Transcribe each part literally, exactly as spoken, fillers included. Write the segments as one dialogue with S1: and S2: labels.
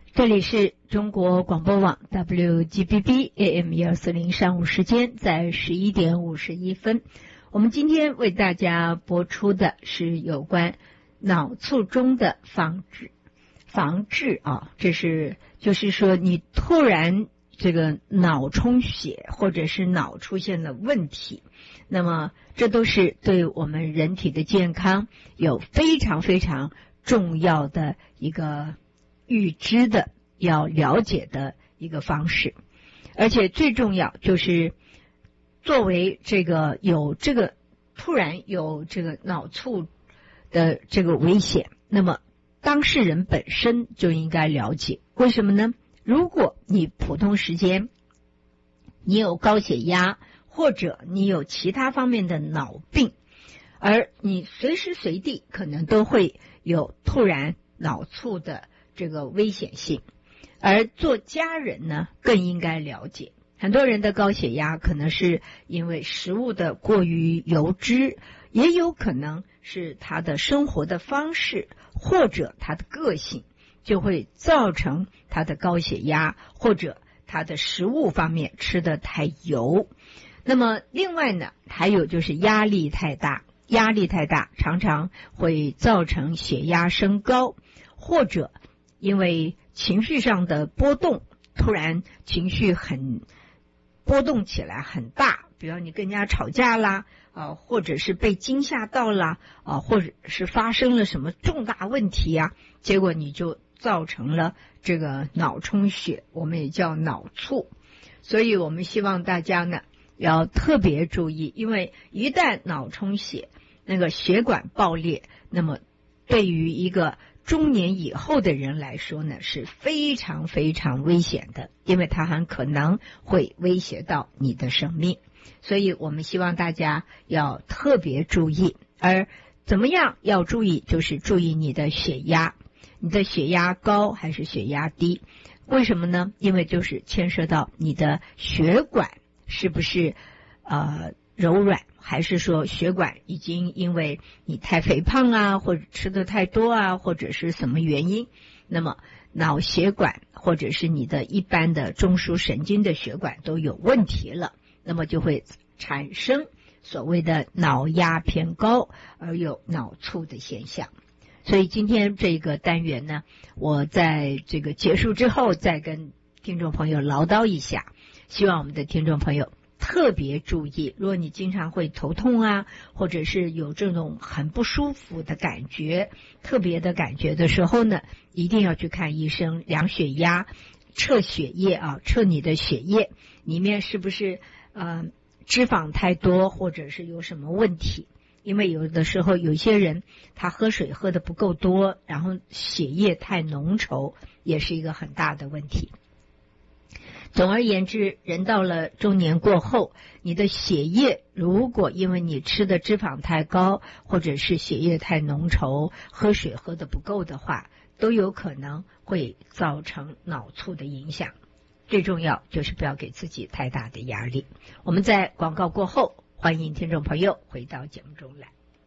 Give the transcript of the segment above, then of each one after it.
S1: 这里是中国广播网 W G B B A M 一二四零上午时间，在十一点五十一分，我们今天为大家播出的是有关脑卒中的防治防治啊，这是就是说你突然这个脑充血或者是脑出现了问题，那么这都是对我们人体的健康有非常非常重要的一个预知的要了解的一个方式。而且最重要就是作为这个有这个突然有这个脑卒的这个危险，那么当事人本身就应该了解。为什么呢？如果你普通时间你有高血压，或者你有其他方面的脑病，而你随时随地可能都会有突然脑卒的这个危险性，而做家人呢更应该了解。很多人的高血压可能是因为食物的过于油脂，也有可能是他的生活的方式或者他的个性就会造成他的高血压，或者他的食物方面吃得太油。那么另外呢，还有就是压力太大，压力太大常常会造成血压升高，或者因为情绪上的波动，突然情绪很波动起来很大，比如你跟人家吵架啦，啊，或者是被惊吓到啦，啊，或者是发生了什么重大问题啊，结果你就造成了这个脑充血，我们也叫脑卒。所以我们希望大家呢要特别注意，因为一旦脑充血，那个血管爆裂，那么对于一个中年以后的人来说呢是非常非常危险的，因为它很可能会威胁到你的生命。所以我们希望大家要特别注意。而怎么样要注意，就是注意你的血压，你的血压高还是血压低。为什么呢？因为就是牵涉到你的血管是不是呃柔软，还是说血管已经因为你太肥胖啊，或者吃的太多啊，或者是什么原因，那么脑血管或者是你的一般的中枢神经的血管都有问题了，那么就会产生所谓的脑压偏高而有脑卒的现象。所以今天这个单元呢，我在这个结束之后再跟听众朋友唠叨一下，希望我们的听众朋友特别注意，如果你经常会头痛啊，或者是有这种很不舒服的感觉，特别的感觉的时候呢，一定要去看医生，量血压，测血液啊，测你的血液里面是不是呃脂肪太多，或者是有什么问题。因为有的时候有些人他喝水喝得不够多，然后血液太浓稠，也是一个很大的问题。总而言之，人到了中年过后，你的血液如果因为你吃的脂肪太高，或者是血液太浓稠，喝水喝得不够的话，都有可能会造成脑卒的影响。最重要就是不要给自己太大的压力。我们在广告过后，欢迎听众朋友回到节目中来。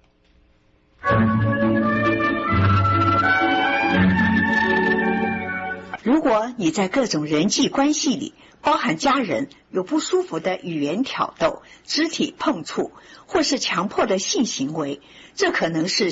S2: 如果你在各种人际关系里，包含家人，有不舒服的语言挑逗、肢体碰触，或是强迫的性行为，这可能是